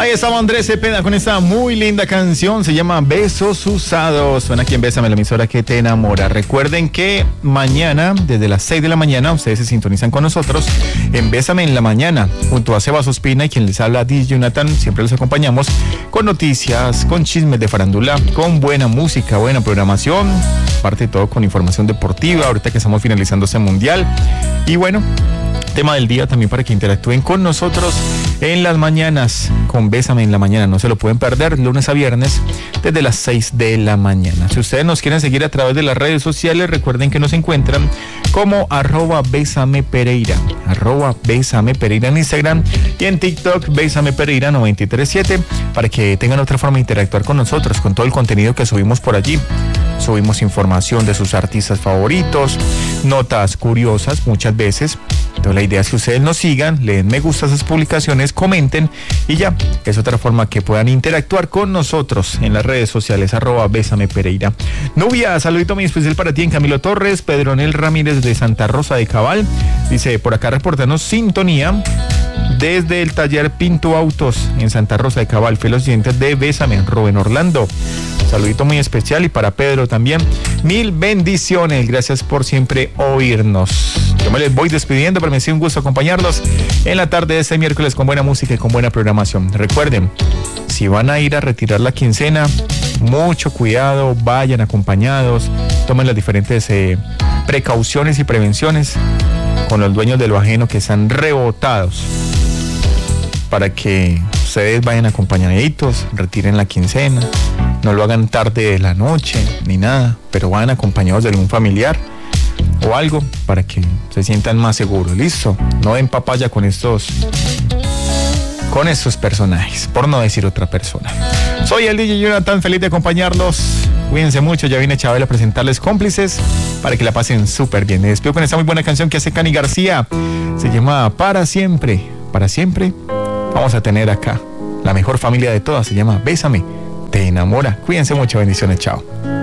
Ahí estaba Andrés Cepeda con esta muy linda canción, se llama Besos Usados. Suena aquí en Bésame, la emisora que te enamora. Recuerden que mañana, desde las 6 de la mañana, ustedes se sintonizan con nosotros en Bésame en la Mañana, junto a Sebas Ospina y quien les habla, DJ Jonathan. Siempre los acompañamos con noticias, con chismes de farándula, con buena música, buena programación, aparte de todo con información deportiva, ahorita que estamos finalizando ese mundial. Y bueno, tema del día también para que interactúen con nosotros en las mañanas con Bésame en la Mañana. No se lo pueden perder, lunes a viernes desde las 6 de la mañana. Si ustedes nos quieren seguir a través de las redes sociales, recuerden que nos encuentran como @BésamePereira, @BésamePereira en Instagram y en TikTok BésamePereira 937, para que tengan otra forma de interactuar con nosotros, con todo el contenido que subimos por allí. Subimos información de sus artistas favoritos, notas curiosas muchas veces. Entonces la idea es que ustedes nos sigan, le den me gusta a esas publicaciones, comenten y ya, es otra forma que puedan interactuar con nosotros en las redes sociales, @BésamePereira. Nubia, saludito muy especial para ti en Camilo Torres. Pedronel Ramírez de Santa Rosa de Cabal dice por acá reportando sintonía desde el taller Pinto Autos en Santa Rosa de Cabal. Fieles oyentes de Bésame, Rubén Orlando. Saludito muy especial y para Pedro también. Mil bendiciones, gracias por siempre oírnos. Yo me les voy despidiendo, pero me ha sido un gusto acompañarlos en la tarde de este miércoles con buena música y con buena programación. Recuerden, si van a ir a retirar la quincena, mucho cuidado, vayan acompañados, tomen las diferentes precauciones y prevenciones con los dueños de lo ajeno que están rebotados, para que ustedes vayan acompañaditos, retiren la quincena, no lo hagan tarde de la noche ni nada, pero vayan acompañados de algún familiar o algo para que se sientan más seguros. Listo, no den papaya con estos personajes, por no decir otra persona. Soy el DJ Jonathan, feliz de acompañarlos. Cuídense mucho, ya viene Chabel a presentarles Cómplices para que la pasen súper bien. Me despido con esta muy buena canción que hace Cani García, se llama Para Siempre. Para siempre vamos a tener acá la mejor familia de todas, se llama Bésame, te enamora. Cuídense mucho, bendiciones, chao.